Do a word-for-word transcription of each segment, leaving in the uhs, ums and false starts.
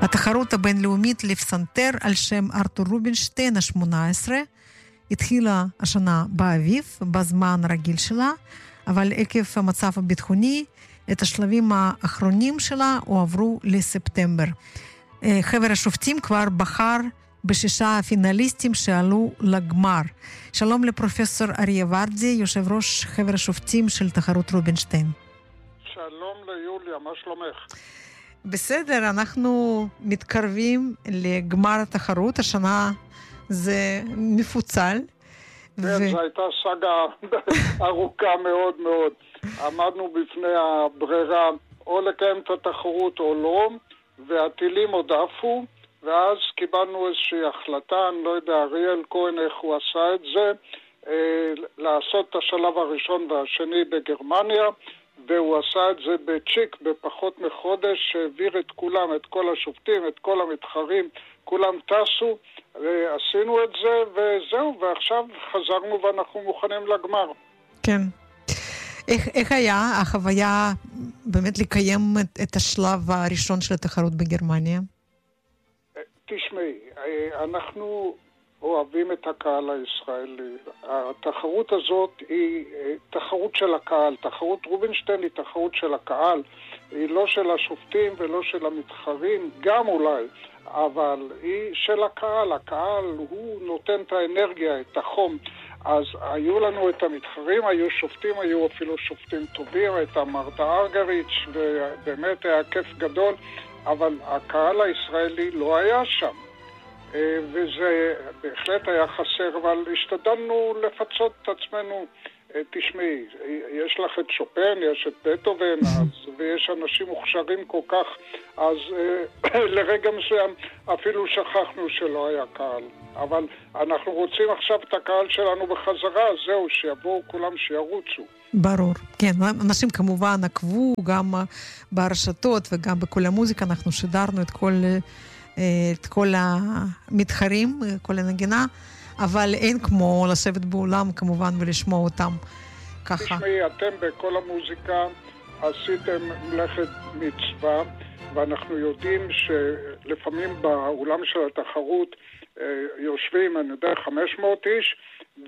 התחרות הבינלאומית לפסנתר על שם ארתור רובינשטיין ה-שמונה עשרה התחילה השנה באביב, בזמן רגיל שלה, אבל עקב המצב הביטחוני, את השלבים האחרונים שלה הועברו לספטמבר. חבר השופטים כבר בחר בשישה הפינליסטים שעלו לגמר. שלום לפרופסור אריה ורדי, יושב ראש חבר השופטים של תחרות רובינשטיין. שלום ליוליה, מה שלומך? בסדר, אנחנו מתקרבים לגמר התחרות, השנה זה מפוצל. כן, ו... זו הייתה סגה ארוכה מאוד מאוד. עמדנו בפני הברירה או לקיים את התחרות או לא, והטילים עוד עפו, ואז קיבלנו איזושהי החלטה, אני לא יודע, אריאל כהן איך הוא עשה את זה, אה, לעשות את השלב הראשון והשני בגרמניה, והוא עשה את זה בצ'יק, בפחות מחודש, שהעביר את כולם, את כל השופטים, את כל המתחרים, כולם טסו, ועשינו את זה, וזהו, ועכשיו חזרנו ואנחנו מוכנים לגמר. כן. איך, איך היה החוויה באמת לקיים את, את השלב הראשון של התחרות בגרמניה? תשמעי, אנחנו אוהבים את הקהל הישראלי. התחרות הזאת היא תחרות של הקהל. תחרות רובינשטיין היא תחרות של הקהל. היא לא של השופטים ולא של המתחרים, גם אולי, אבל היא של הקהל. הקהל הוא נותן את האנרגיה, את החום. אז היו לנו את המתחרים, היו שופטים, היו אפילו שופטים טובים, את מרתה ארגריץ', ובאמת היה כיף גדול, אבל הקהל הישראלי לא היה שם. וזה בהחלט היה חסר, אבל השתדלנו לפצות את עצמנו. תשמעי, יש לך את שופן, יש את בטהובן, אז, ויש אנשים מוכשרים כל כך, אז לרגע מסוים אפילו שכחנו שלא היה קהל. אבל אנחנו רוצים עכשיו את הקהל שלנו בחזרה, זהו, שיבואו כולם שירוצו. ברור, כן, אנשים כמובן עקבו גם ברשתות וגם בכל המוזיקה, אנחנו שידרנו את כל, את כל המתחרים, כל הנגינה, אבל אין כמו לשבת באולם כמובן ולשמוע אותם ככה. תשמעי, אתם בכל המוזיקה עשיתם מלאכת מצווה, ואנחנו יודעים שלפעמים באולם של התחרות יושבים, אני יודע, חמש מאות איש,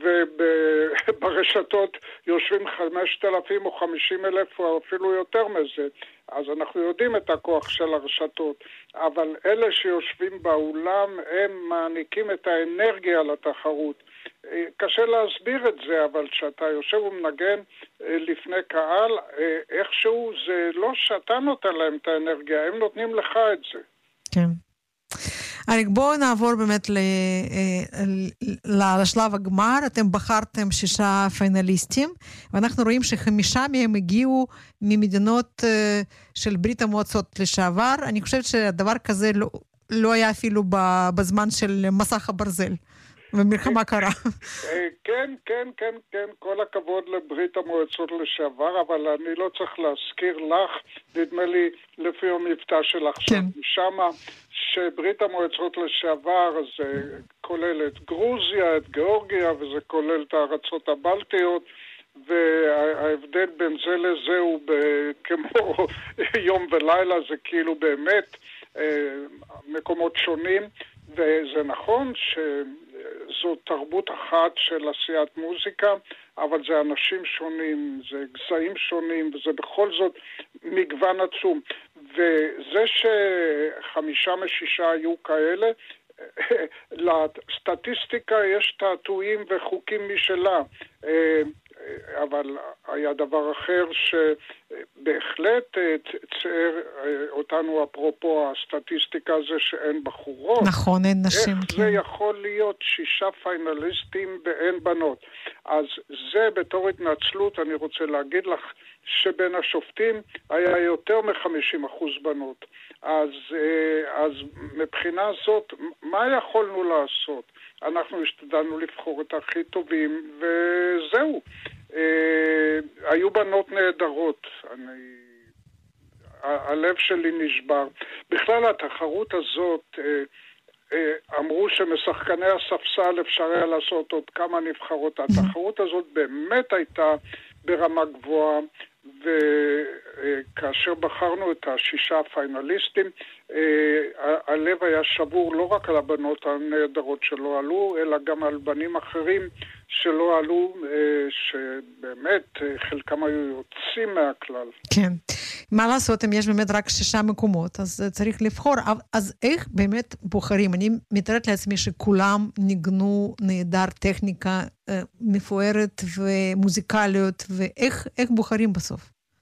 וברשתות יושבים חמשת אלפים או חמישים אלף או אפילו יותר מזה. אז אנחנו יודעים את הכוח של הרשתות, אבל אלה שיושבים באולם הם מעניקים את האנרגיה לתחרות. קשה להסביר את זה, אבל כשאתה יושב ומנגן לפני קהל, איכשהו זה לא שאתה נותן להם את האנרגיה, הם נותנים לך את זה. כן. אריק, בואו נעבור באמת לשלב הגמר. אתם בחרתם שישה פיינליסטים, ואנחנו רואים שחמישה מהם הגיעו ממדינות של ברית המועצות לשעבר. אני חושבת שדבר כזה לא, לא היה אפילו בזמן של מסך הברזל. ומלחמה קרה. כן, כן, כן, כן, כל הכבוד לברית המועצות לשעבר, אבל אני לא צריך להזכיר לך, נדמה לי לפי המבטא שלך שם, שמה, שברית המועצות לשעבר זה כולל את גרוזיה, את גיאורגיה, וזה כולל את הארצות הבלטיות, וההבדל בין זה לזה הוא כמו יום ולילה, זה כאילו באמת מקומות שונים, וזה נכון שזו תרבות אחת של עשיית מוזיקה, אבל זה אנשים שונים, זה גזעים שונים, וזה בכל זאת מגוון עצום. וזה שחמישה משישה היו כאלה, לסטטיסטיקה יש תעתועים וחוקים משלה, אבל היה דבר אחר שבהחלט צער אותנו אפרופו הסטטיסטיקה הזה שאין בחורות. נכון, אין נשים. איך כן. זה יכול להיות שישה פיינליסטים ואין בנות? אז זה בתור התנצלות אני רוצה להגיד לך שבין השופטים היה יותר מ-חמישים אחוז בנות. אז, אז מבחינה זאת, מה יכולנו לעשות? אנחנו השתדלנו לבחור את הכי טובים, וזהו. אה, היו בנות נהדרות. אני, ה- הלב שלי נשבר. בכלל התחרות הזאת, אה, אה, אמרו שמשחקני הספסל אפשר היה לעשות עוד כמה נבחרות. התחרות הזאת באמת הייתה ברמה גבוהה, וכאשר בחרנו את השישה הפיינליסטים, הלב היה שבור לא רק על הבנות הנהדרות שלא עלו, אלא גם על בנים אחרים שלא עלו, שבאמת חלקם היו יוצאים מהכלל. כן. מה לעשות, אם יש באמת רק שישה מקומות, אז צריך לבחור. אז איך באמת בוחרים? אני מתארת לעצמי שכולם ניגנו נהדר, טכניקה מפוארת ומוזיקליות, ואיך איך בוחרים בסוף?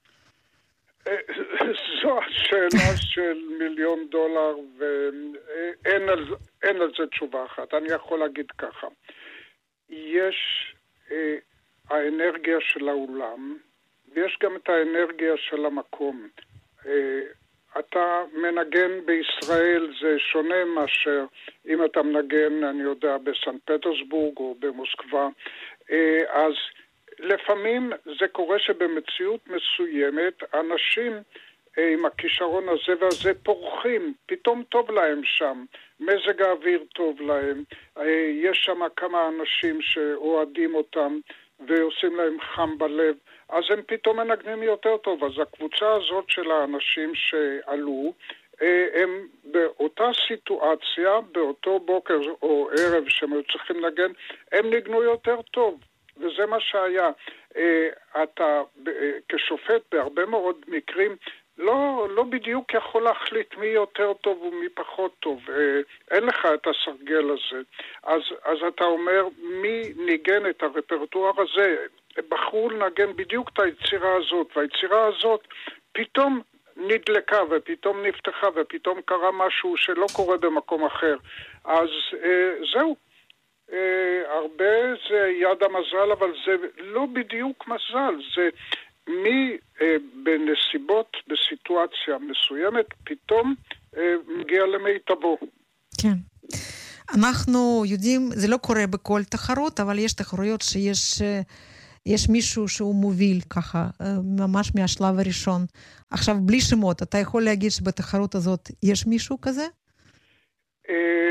זו השאלה של מיליון דולר, ואין על, אין על זה תשובה אחת. אני יכול להגיד ככה. יש אה, האנרגיה של האולם, ויש גם את האנרגיה של המקום. אה, אתה מנגן בישראל, זה שונה מאשר אם אתה מנגן, אני יודע, בסן פטרסבורג או במוסקבה. אה, אז לפעמים זה קורה שבמציאות מסוימת אנשים אה, עם הכישרון הזה והזה פורחים, פתאום טוב להם שם, מזג האוויר טוב להם, אה, יש שם כמה אנשים שאוהדים אותם ועושים להם חם בלב, אז הם פתאום מנגנים יותר טוב. אז הקבוצה הזאת של האנשים שעלו, אה, הם באותה סיטואציה, באותו בוקר או ערב שהם צריכים לנגן, הם ניגנו יותר טוב. וזה מה שהיה. אתה כשופט בהרבה מאוד מקרים לא, לא בדיוק יכול להחליט מי יותר טוב ומי פחות טוב. אין לך את הסרגל הזה. אז, אז אתה אומר מי ניגן את הרפרטואר הזה. בחרו לנגן בדיוק את היצירה הזאת, והיצירה הזאת פתאום נדלקה ופתאום נפתחה ופתאום קרה משהו שלא קורה במקום אחר. אז זהו. Uh, הרבה זה יד המזל, אבל זה לא בדיוק מזל, זה מי uh, בנסיבות, בסיטואציה מסוימת, פתאום uh, מגיע למיטבו. כן. אנחנו יודעים, זה לא קורה בכל תחרות, אבל יש תחרויות שיש יש מישהו שהוא מוביל ככה, ממש מהשלב הראשון. עכשיו, בלי שמות, אתה יכול להגיד שבתחרות הזאת יש מישהו כזה? Uh,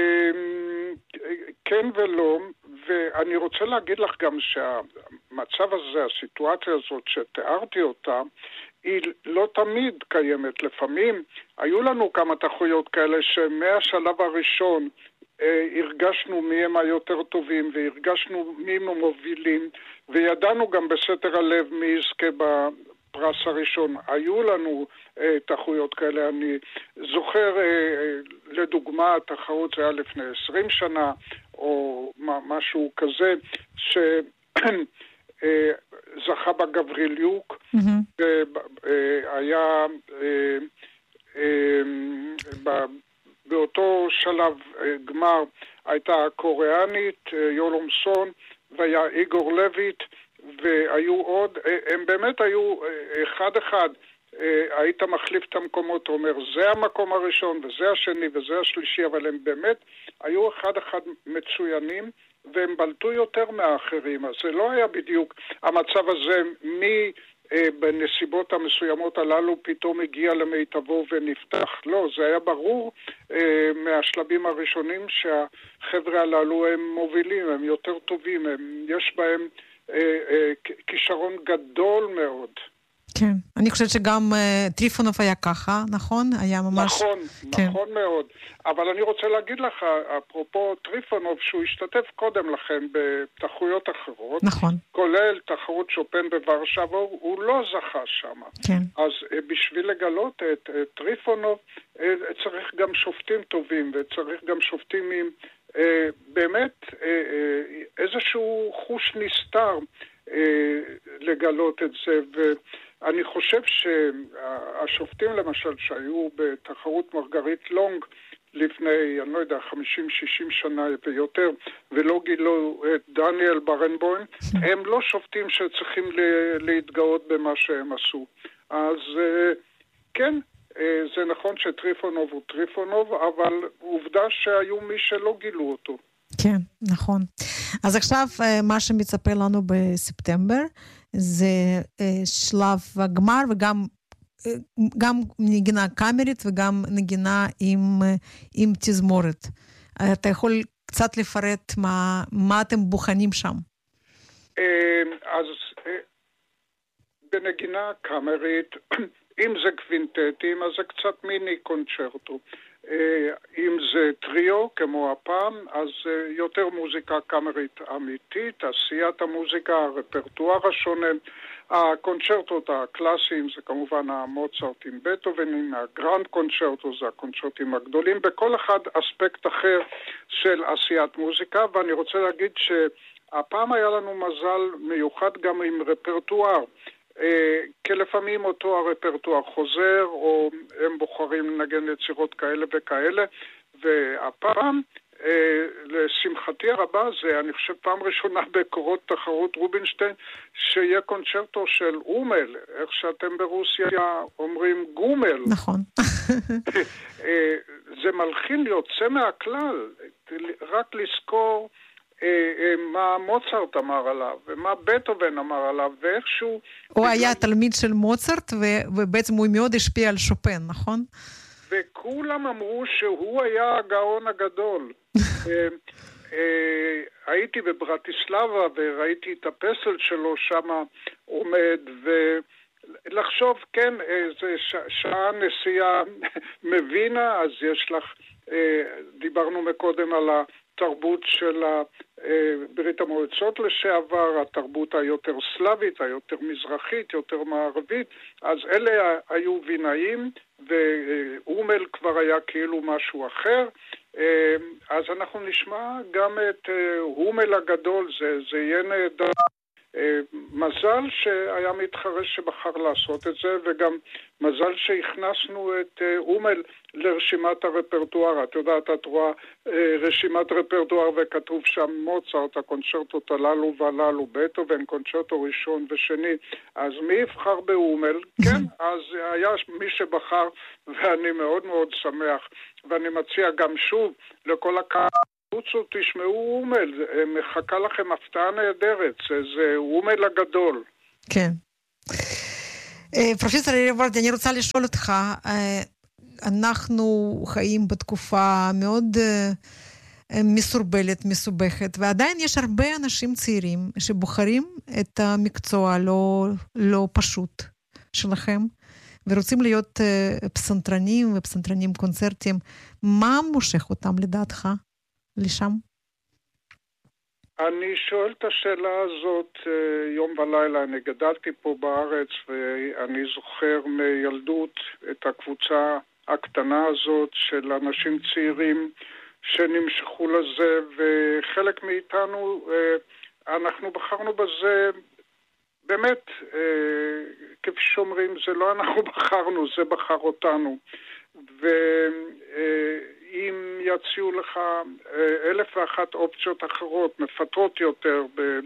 כן ולא, ואני רוצה להגיד לך גם שהמצב הזה, הסיטואציה הזאת שתיארתי אותה, היא לא תמיד קיימת. לפעמים היו לנו כמה תחרויות כאלה שמהשלב הראשון אה, הרגשנו מי הם היותר טובים, והרגשנו מי הם המובילים, וידענו גם בסתר הלב מי יזכה בפרס הראשון. היו לנו אה, תחרויות כאלה. אני זוכר, אה, לדוגמה, התחרות זה היה לפני עשרים שנה, או משהו כזה, שזכה בגבריליוק, והיה באותו שלב גמר הייתה קוריאנית, יולומסון, והיה איגור לויט, והיו עוד, הם באמת היו אחד אחד, היית מחליף את המקומות, אומר, זה המקום הראשון, וזה השני, וזה השלישי, אבל הם באמת היו אחד אחד מצוינים, והם בלטו יותר מהאחרים. אז זה לא היה בדיוק המצב הזה, מי אה, בנסיבות המסוימות הללו פתאום הגיע למיטבו ונפתח. לא, זה היה ברור אה, מהשלבים הראשונים שהחבר'ה הללו הם מובילים, הם יותר טובים, הם, יש בהם אה, אה, כישרון גדול מאוד. כן, אני חושבת שגם uh, טריפונוב היה ככה, נכון? היה ממש... נכון, כן. נכון מאוד. אבל אני רוצה להגיד לך, אפרופו טריפונוב, שהוא השתתף קודם לכן בתחרויות אחרות, נכון. כולל תחרות שופן בוורשבה, הוא לא זכה שם. כן. אז uh, בשביל לגלות את uh, טריפונוב, uh, צריך גם שופטים טובים, וצריך גם שופטים עם uh, באמת uh, uh, איזשהו חוש נסתר uh, לגלות את זה, ו... אני חושב שהשופטים למשל שהיו בתחרות מרגרית לונג לפני, אני לא יודע, חמישים שישים שנה ויותר, ולא גילו את דניאל ברנבוים, הם לא שופטים שצריכים להתגאות במה שהם עשו. אז כן, זה נכון שטריפונוב הוא טריפונוב, אבל עובדה שהיו מי שלא גילו אותו. כן, נכון. אז עכשיו מה שמצפה לנו בספטמבר, זה שלב הגמר וגם גם נגינה קאמרית וגם נגינה עם, עם תזמורת. אתה יכול קצת לפרט מה, מה אתם בוחנים שם? אז בנגינה קאמרית, אם זה קווינטטים, אז זה קצת מיני קונצ'רטו. אם זה טריו, כמו הפעם, אז יותר מוזיקה קאמרית אמיתית, עשיית המוזיקה, הרפרטואר השונה, הקונצ'רטות הקלאסיים זה כמובן המוצרטים בטהובן, הגרנד קונצ'רטו זה הקונצ'רטים הגדולים, בכל אחד אספקט אחר של עשיית מוזיקה, ואני רוצה להגיד שהפעם היה לנו מזל מיוחד גם עם רפרטואר, כי לפעמים אותו הרפרטואר חוזר, או הם בוחרים לנגן יצירות כאלה וכאלה, והפעם, לשמחתי הרבה, זה אני חושב פעם ראשונה בקורות תחרות רובינשטיין, שיהיה קונצ'רטו של אומל, איך שאתם ברוסיה אומרים גומל. נכון. זה מלחין יוצא מהכלל, רק לזכור מה מוצרט אמר עליו, ומה בטהובן אמר עליו, ואיכשהו... הוא היה תלמיד של מוצרט, ובעצם הוא מאוד השפיע על שופן, נכון? וכולם אמרו שהוא היה הגאון הגדול. הייתי בברטיסלבה, וראיתי את הפסל שלו שם עומד, ולחשוב, כן, זה שעה נסיעה מבינה, אז יש לך, דיברנו מקודם על ה... תרבות של ברית המועצות לשעבר, התרבות היותר סלאבית, היותר מזרחית, יותר מערבית, אז אלה היו וינאים, ואומל כבר היה כאילו משהו אחר, אז אנחנו נשמע גם את אומל הגדול, זה, זה יהיה נהדר. מזל שהיה מתחרש שבחר לעשות את זה, וגם מזל שהכנסנו את אומל לרשימת הרפרטואר. את יודעת, את רואה רשימת רפרטואר וכתוב שם מוצרט, הקונצ'רטות הללו והללו, בטהובן, קונצ'רטו ראשון ושני, אז מי יבחר באומל? כן, אז היה מי שבחר, ואני מאוד מאוד שמח, ואני מציע גם שוב לכל הקהל, תוצאו, תשמעו אומל, מחכה לכם הפתעה נהדרת, זה אומל הגדול. כן. פרופסור יאיר ורדי, אני רוצה לשאול אותך, אנחנו חיים בתקופה מאוד מסורבלת, מסובכת, ועדיין יש הרבה אנשים צעירים שבוחרים את המקצוע לא, לא פשוט שלכם, ורוצים להיות פסנתרנים ופסנתרנים קונצרטים. מה מושך אותם לדעתך? לשם? אני שואל את השאלה הזאת יום ולילה. אני גדלתי פה בארץ ואני זוכר מילדות את הקבוצה הקטנה הזאת של אנשים צעירים שנמשכו לזה, וחלק מאיתנו אנחנו בחרנו בזה באמת, כפי שאומרים, זה לא אנחנו בחרנו, זה בחר אותנו. ו אם יציעו לך אלף ואחת אופציות אחרות, מפתרות יותר,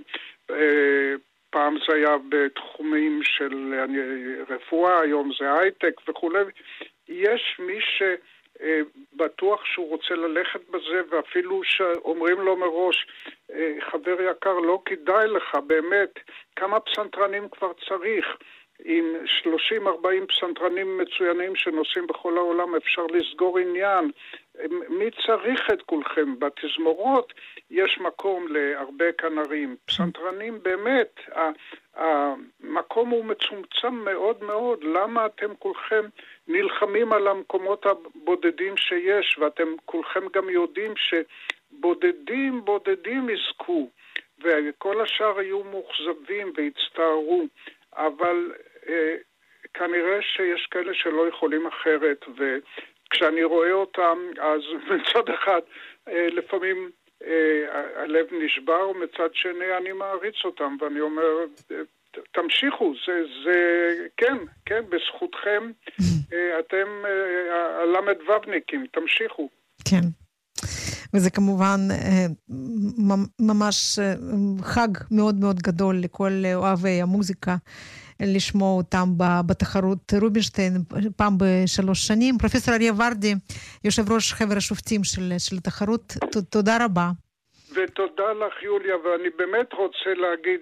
פעם זה היה בתחומים של רפואה, היום זה הייטק וכו', יש מי שבטוח שהוא רוצה ללכת בזה, ואפילו שאומרים לו מראש, חבר יקר, לא כדאי לך, באמת, כמה פסנתרנים כבר צריך? עם שלושים ארבעים פסנתרנים מצוינים שנוסעים בכל העולם אפשר לסגור עניין. מי צריך את כולכם? בתזמורות יש מקום להרבה כנרים. פסנתרנים באמת, המקום הוא מצומצם מאוד מאוד. למה אתם כולכם נלחמים על המקומות הבודדים שיש, ואתם כולכם גם יודעים שבודדים בודדים יזכו, וכל השאר היו מוחזבים והצטערו. אבל אה, כנראה שיש כאלה שלא יכולים אחרת, וכשאני רואה אותם, אז מצד אחד אה, לפעמים אה, הלב נשבר, ומצד שני אני מעריץ אותם, ואני אומר, תמשיכו, זה, זה כן, כן, בזכותכם, אה, אתם אה, הלמד ובניקים, תמשיכו. כן. וזה כמובן ממש חג מאוד מאוד גדול לכל אוהבי המוזיקה, לשמוע אותם בתחרות רובינשטיין פעם בשלוש שנים. פרופסור אריה ורדי, יושב ראש חבר השופטים של, של התחרות, תודה רבה. ותודה לך יוליה, ואני באמת רוצה להגיד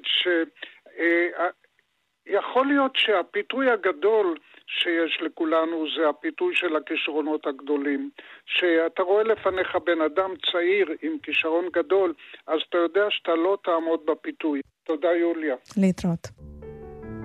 שיכול להיות שהפיתוי הגדול שיש לכולנו זה הפיתוי של הכישרונות הגדולים. שאתה רואה לפניך בן אדם צעיר עם כישרון גדול, אז אתה יודע שאתה לא תעמוד בפיתוי. תודה יוליה. להתראות.